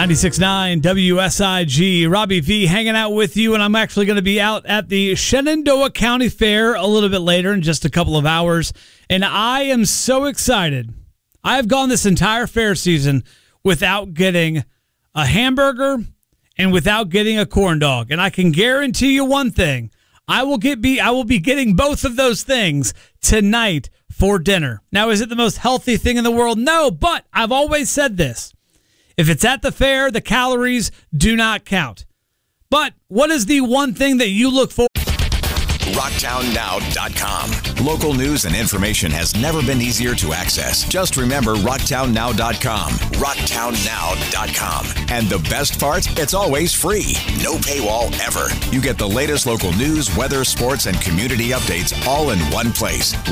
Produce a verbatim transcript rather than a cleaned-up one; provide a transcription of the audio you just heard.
ninety-six point nine W S I G. Robbie V hanging out with you, and I'm actually going to be out at the Shenandoah County Fair a little bit later in just a couple of hours, and I am so excited. I've gone this entire fair season without getting a hamburger and without getting a corn dog, and I can guarantee you one thing. I will get be I will be getting both of those things tonight for dinner. Now, is it the most healthy thing in the world? No, but I've always said this. If it's at the fair, the calories do not count. But what is the one thing that you look for? rocktown now dot com. Local news and information has never been easier to access. Just remember rocktown now dot com. rocktown now dot com. And the best part? It's always free. No paywall ever. You get the latest local news, weather, sports, and community updates all in one place.